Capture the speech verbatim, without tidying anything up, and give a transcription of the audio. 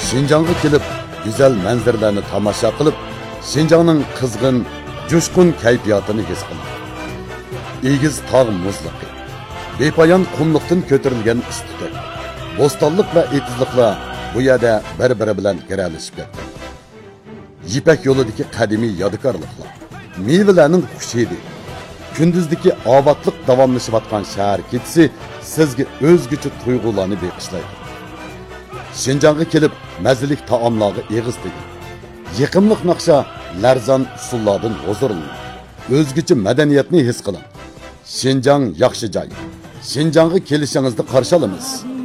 Şinjanğa kelib, güzel manzaralarni tomosha qilib, Şinjanning qizg'in, jo'shqin kayfiyatini his qildi. Egiz tog' muzliqi, bepoyon qumliqdan ko'tarilgan istiqoq, bo'stonliq va etizliqlar bu yerda bir-biri bilan giralishib ketdi. Yipak yo'lidagi qadimiy yodikorliklar, mevalarning xushidi, kunduzdagi obodlik davomlashayotgan shahar ketisi sizga o'zgacha tuyg'ularni beqishlaydi. Şinjanğa kelib, mazalik taomlarga eg'iz teging. Yiqimliq naqsha, larzon usullardan huzurlaning. O'zgacha madaniyatni his qiling. Şinjan yaxshi joy. Şinjanğa kelishingizni qarshi olamiz.